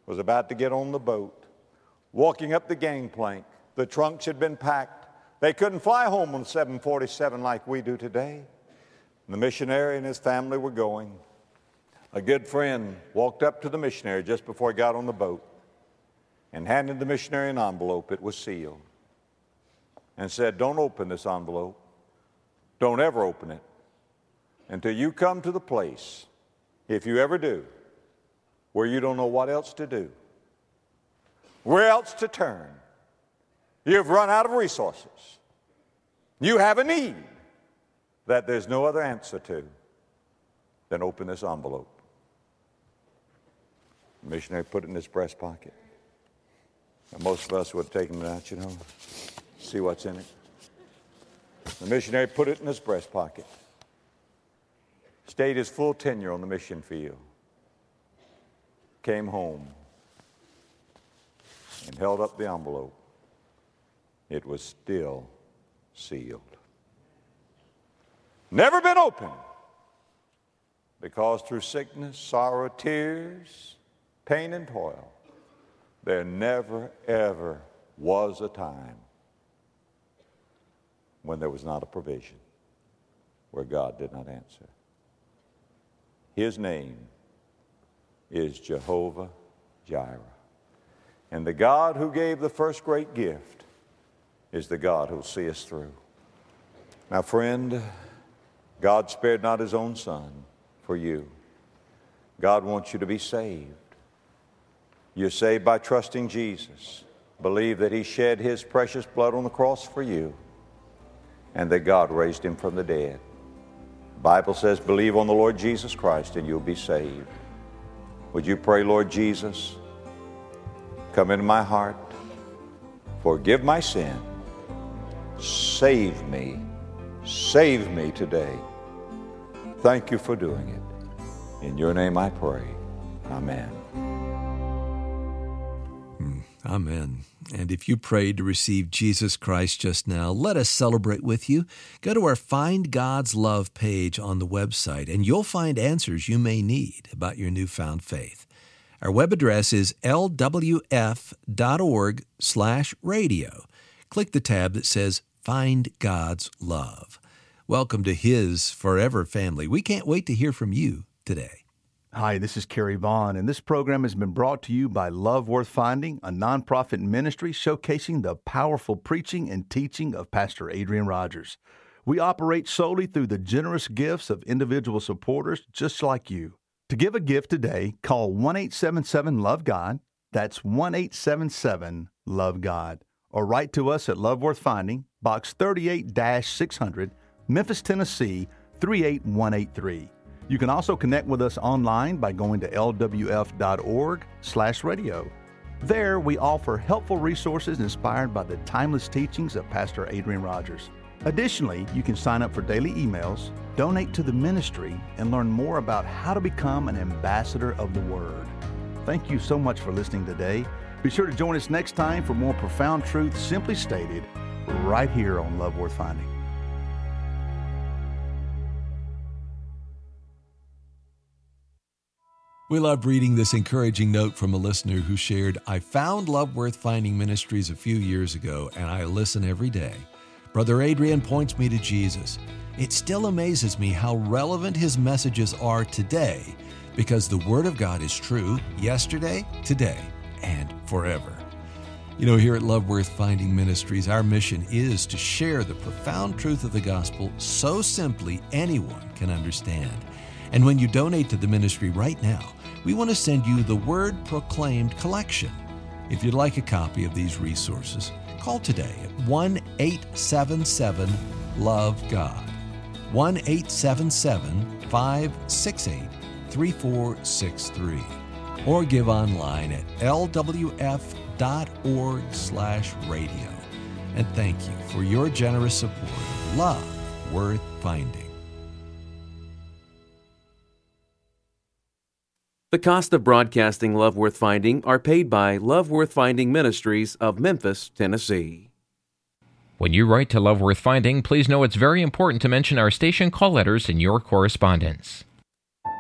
was about to get on the boat. Walking up the gangplank, the trunks had been packed. They couldn't fly home on 747 like we do today. The missionary and his family were going. A good friend walked up to the missionary just before he got on the boat and handed the missionary an envelope. It was sealed. And said, "Don't open this envelope. Don't ever open it until you come to the place, if you ever do, where you don't know what else to do, where else to turn. You've run out of resources. You have a need that there's no other answer to than open this envelope." The missionary put it in his breast pocket. And most of us would have taken it out, see what's in it. The missionary put it in his breast pocket. Stayed his full tenure on the mission field. Came home and held up the envelope. It was still sealed. Never been opened, because through sickness, sorrow, tears, pain, and toil, there never, ever was a time when there was not a provision, where God did not answer. His name is Jehovah Jireh. And the God who gave the first great gift is the God who will see us through. Now, friend, God spared not his own son for you. God wants you to be saved. You're saved by trusting Jesus. Believe that he shed his precious blood on the cross for you, and that God raised him from the dead. The Bible says, believe on the Lord Jesus Christ and you'll be saved. Would you pray, Lord Jesus, come into my heart, forgive my sin, save me today. Thank you for doing it. In your name I pray. Amen. Amen. And if you prayed to receive Jesus Christ just now, let us celebrate with you. Go to our Find God's Love page on the website, and you'll find answers you may need about your newfound faith. Our web address is lwf.org/radio. Click the tab that says Find God's Love. Welcome to His forever family. We can't wait to hear from you today. Hi, this is Kerry Vaughn, and this program has been brought to you by Love Worth Finding, a nonprofit ministry showcasing the powerful preaching and teaching of Pastor Adrian Rogers. We operate solely through the generous gifts of individual supporters just like you. To give a gift today, call 1-877-LOVE-GOD. That's 1-877-LOVE-GOD. Or write to us at Love Worth Finding, Box 38-600, Memphis, Tennessee, 38183. You can also connect with us online by going to lwf.org/radio. There, we offer helpful resources inspired by the timeless teachings of Pastor Adrian Rogers. Additionally, you can sign up for daily emails, donate to the ministry, and learn more about how to become an ambassador of the Word. Thank you so much for listening today. Be sure to join us next time for more profound truth simply stated right here on Love Worth Finding. We loved reading this encouraging note from a listener who shared, "I found Love Worth Finding Ministries a few years ago, and I listen every day. Brother Adrian points me to Jesus. It still amazes me how relevant his messages are today, because the Word of God is true yesterday, today, and forever." Here at Love Worth Finding Ministries, our mission is to share the profound truth of the gospel so simply anyone can understand. And when you donate to the ministry right now, we want to send you the Word Proclaimed collection. If you'd like a copy of these resources, call today at 1-877-LOVE-GOD, 1-877-568-3463, or give online at lwf.org/radio. And thank you for your generous support of Love Worth Finding. The cost of broadcasting Love Worth Finding are paid by Love Worth Finding Ministries of Memphis, Tennessee. When you write to Love Worth Finding, please know it's very important to mention our station call letters in your correspondence.